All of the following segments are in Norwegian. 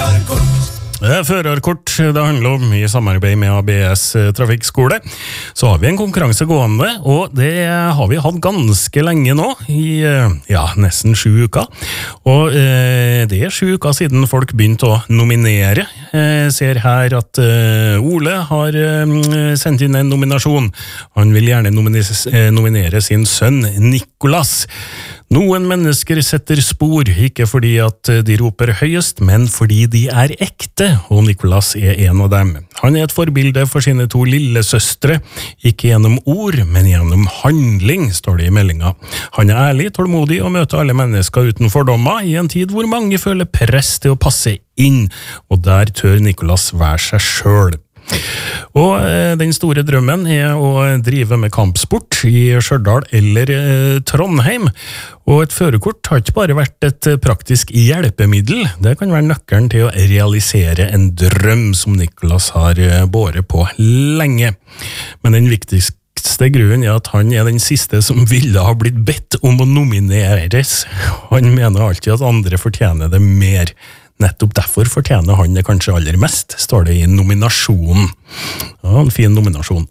Førerkort, det handler om i samarbeid med ABS Trafikkskole. Så har vi en konkurranse gående, og det har vi hatt ganske lenge nå, i nesten 7 uker. Og det 7 uker siden folk begynte å nominere. Jeg ser her at Ole har sendt inn en nominasjon. Han vil gjerne nominere sin sønn Nicolas. Noen mennesker setter spor, ikke fordi at de roper høyest, men fordi de er ekte, og Nicolas en av dem. Han et forbilde for sine 2 lillesøstre, ikke gjennom ord, men gjennom handling, står det i meldinga. Han ærlig, tålmodig og møter alle mennesker uten fordommer, i en tid hvor mange føler press til å passe inn, og der tør Nicolas være seg selv. Og den store drømmen å drive med kampsport i Stjørdal eller Trondheim, og et førerkort har ikke bare vært et praktisk hjelpemiddel, det kan være nøkkelen til å realisere en drøm som Nicolas har båret på lenge. Men den viktigste grunnen at han den siste som ville ha blitt bedt om å nomineres. Han mener alltid at andre fortjener det mer. Nettopp derfor fortjener han det kanskje aller mest, står det i nominasjonen. Ja, en fin nominasjon.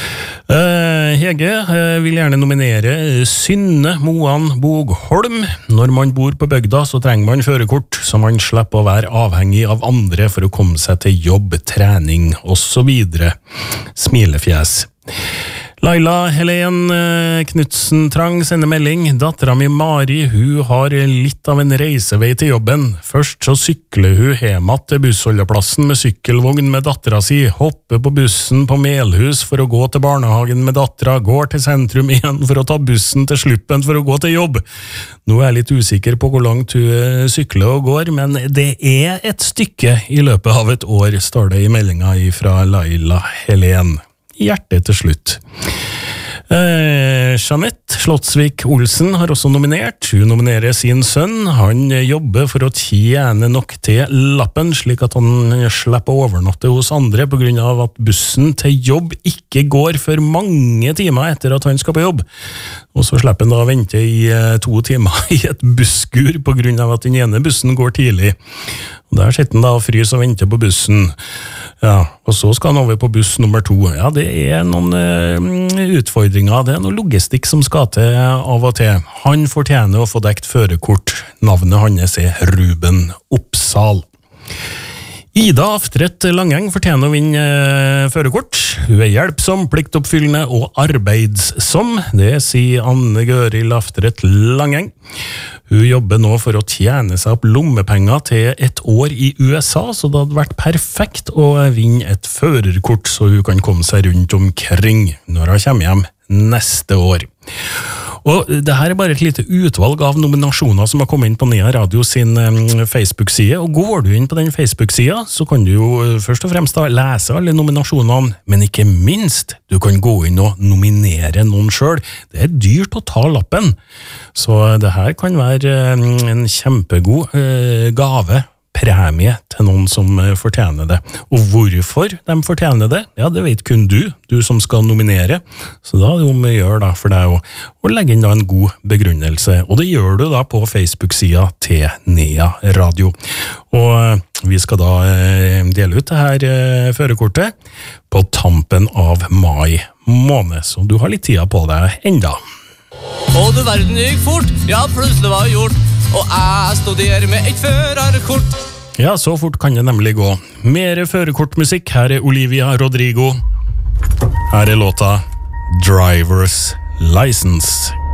Hege vil gjerne nominere Synne Moan Bogholm. Når man bor på bygda, så trenger man førerkort, så man slipper å være avhengig av andre for å komme seg til jobb, trening og så videre. Smilefjes. Laila Helen Knudsen Trang sender melding. Datteren min Mari, hun har litt av en reisevei til jobben. Først så sykler hun hjemme til bussholdeplassen med sykkelvogn med datteren si, hopper på bussen på Melhus for å gå til barnehagen med datteren, går til sentrum igjen for å ta bussen til Sluppen for å gå til jobb. Nå er jeg litt usikker på hvor langt hun sykler og går, men det et stykke i løpet av et år, står det i meldinga fra Laila Helen. Hjertet til slutt. Jeanette Slottsvik Olsen har også nominert. Hun nominerer sin sønn. Han jobber for å tjene nok til lappen, slik at han slipper å overnatte hos andre på grunn av at bussen til jobb ikke går før mange timer etter at han skal på jobb. Og så slipper han da å vente i 2 timer i et busskur på grunn av at den ene bussen går tidlig. Og der sitter han da og fryser og venter på bussen. Ja, og så skal han over på buss nummer 2. Ja, det noen utfordringer, det noe logistikk som skal til av og til. Han fortjener å få dekt førerkort. Navnet hans Ruben Oppsal. Ida Aftret Langeng fortjener å vinne førerkort. Hun hjelpsom, pliktoppfyllende og arbeidsom. Det sier Anne Gøril Aftret Langeng. Hun jobber nå for å tjene seg opp lommepenger til et år i USA, så det hadde vært perfekt å vinne et førerkort, så hun kan komme seg rundt omkring når hun kommer hjem neste år. Og det her bare et lite utvalg av nominasjoner som har kommet inn på Nea Radio sin Facebook-side, og går du inn på den Facebook-siden, så kan du jo først og fremst da lese alle nominasjonene, men ikke minst, du kan gå inn og nominere noen selv. Det dyrt å ta lappen, så det her kan være en kjempegod gave, premie til noen som fortjener det. Og hvorfor de fortjener det, ja, det vet kun du som skal nominere. Så da det om å gjøre da for deg å legge inn da en god begrunnelse. Og det gjør du da på Facebook-siden til Nea Radio. Og vi skal da dele ut det her førerkortet på tampen av mai måned. Så du har litt tida på deg enda. Og du verden gikk fort, ja plutselig var gjort. Og jeg stod der med et førerkort. Ja, så fort kan det nemlig gå. Mere førerkortmusikk, her Olivia Rodrigo. Her låta Driver's License.